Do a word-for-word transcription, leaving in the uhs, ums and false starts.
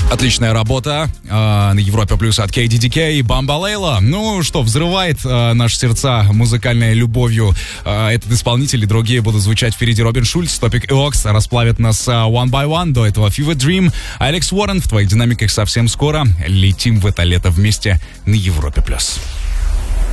Отличная работа э, на Европе Плюс от кей ди ди кей, Бамбалейла. Ну что, взрывает э, наши сердца музыкальной любовью э, этот исполнитель, и другие будут звучать впереди. Робин Шульц, Топик и Окс расплавят нас э, One by One. До этого Fever Dream, Алекс Уоррен в твоих динамиках совсем скоро. Летим в это лето вместе на Европе Плюс.